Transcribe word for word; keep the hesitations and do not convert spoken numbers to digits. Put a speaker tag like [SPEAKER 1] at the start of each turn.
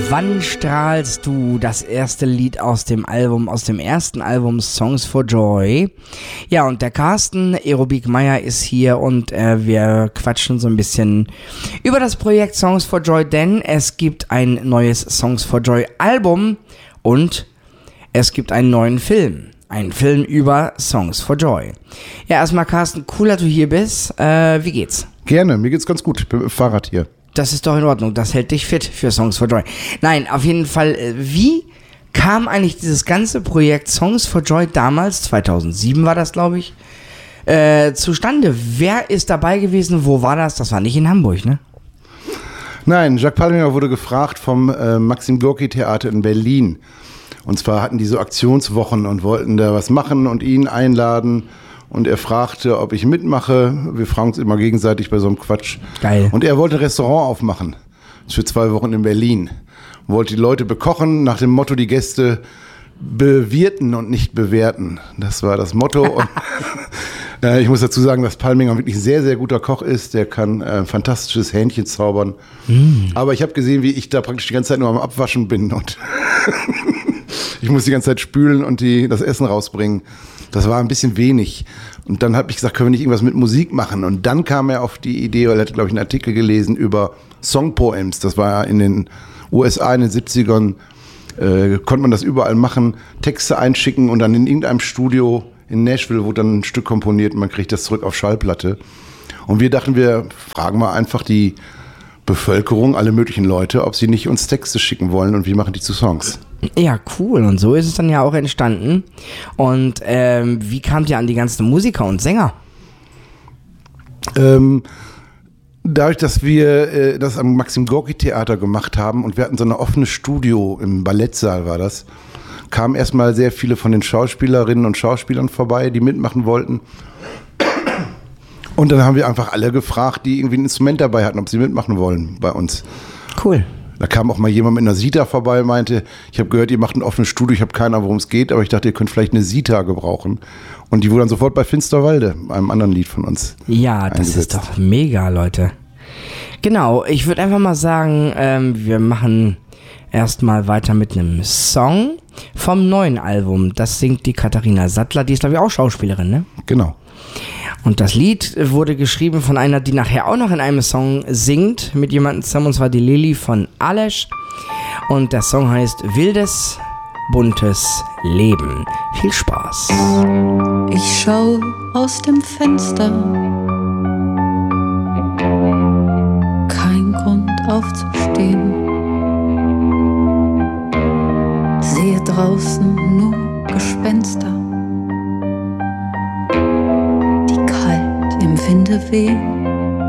[SPEAKER 1] Wann strahlst du? Das erste Lied aus dem Album, aus dem ersten Album Songs for Joy. Ja, und der Carsten Aerobik Meyer ist hier und äh, wir quatschen so ein bisschen über das Projekt Songs for Joy, denn es gibt ein neues Songs for Joy Album und es gibt einen neuen Film. Ein Film über Songs for Joy. Ja, erstmal Carsten, cool, dass du hier bist. Äh, wie geht's?
[SPEAKER 2] Gerne, mir geht's ganz gut. Ich bin mit dem Fahrrad hier.
[SPEAKER 1] Das ist doch in Ordnung, das hält dich fit für Songs for Joy. Nein, auf jeden Fall, wie kam eigentlich dieses ganze Projekt Songs for Joy damals, zweitausendsieben war das, glaube ich, äh, zustande? Wer ist dabei gewesen, wo war das? Das war nicht in Hamburg, ne?
[SPEAKER 2] Nein, Jacques Palminger wurde gefragt vom äh, Maxim Gorki Theater in Berlin. Und zwar hatten die so Aktionswochen und wollten da was machen und ihn einladen. Und er fragte, ob ich mitmache. Wir fragen uns immer gegenseitig bei so einem Quatsch.
[SPEAKER 1] Geil.
[SPEAKER 2] Und er wollte ein Restaurant aufmachen. Für zwei Wochen in Berlin. Wollte die Leute bekochen, nach dem Motto, die Gäste bewirten und nicht bewerten. Das war das Motto. Und äh, ich muss dazu sagen, dass Palminger wirklich ein sehr, sehr guter Koch ist. Der kann äh, fantastisches Hähnchen zaubern. Mm. Aber ich habe gesehen, wie ich da praktisch die ganze Zeit nur am Abwaschen bin. Und ich muss die ganze Zeit spülen und die, das Essen rausbringen. Das war ein bisschen wenig. Und dann habe ich gesagt, können wir nicht irgendwas mit Musik machen? Und dann kam er auf die Idee, weil er hat, glaube ich, einen Artikel gelesen über Songpoems. Das war ja in den U S A in den siebzigern, äh, konnte man das überall machen, Texte einschicken und dann in irgendeinem Studio in Nashville wurde dann ein Stück komponiert und man kriegt das zurück auf Schallplatte. Und wir dachten, wir fragen mal einfach die Bevölkerung, alle möglichen Leute, ob sie nicht uns Texte schicken wollen und wir machen die zu Songs.
[SPEAKER 1] Ja, cool. Und so ist es dann ja auch entstanden. Und ähm, wie kamt ihr an die ganzen Musiker und Sänger?
[SPEAKER 2] Ähm, dadurch, dass wir äh, das am Maxim Gorki Theater gemacht haben und wir hatten so ein offenes Studio im Ballettsaal war das, kamen erstmal sehr viele von den Schauspielerinnen und Schauspielern vorbei, die mitmachen wollten. Und dann haben wir einfach alle gefragt, die irgendwie ein Instrument dabei hatten, ob sie mitmachen wollen bei uns.
[SPEAKER 1] Cool.
[SPEAKER 2] Da kam auch mal jemand mit einer Sita vorbei und meinte, ich habe gehört, ihr macht ein offenes Studio, ich habe keine Ahnung, worum es geht, aber ich dachte, ihr könnt vielleicht eine Sita gebrauchen. Und die wurde dann sofort bei Finsterwalde, einem anderen Lied von uns.
[SPEAKER 1] Ja, das eingesetzt. Ist doch mega, Leute. Genau, ich würde einfach mal sagen, ähm, wir machen erstmal weiter mit einem Song vom neuen Album. Das singt die Katharina Sattler, die ist, glaube ich, auch Schauspielerin, ne?
[SPEAKER 2] Genau.
[SPEAKER 1] Und das Lied wurde geschrieben von einer, die nachher auch noch in einem Song singt, mit jemandem zusammen, und zwar die Lilly von Alesch. Und der Song heißt Wildes, buntes Leben. Viel Spaß.
[SPEAKER 3] Ich schau aus dem Fenster, kein Grund aufzustehen. Sehe draußen nur Gespenster, im Winde wehen.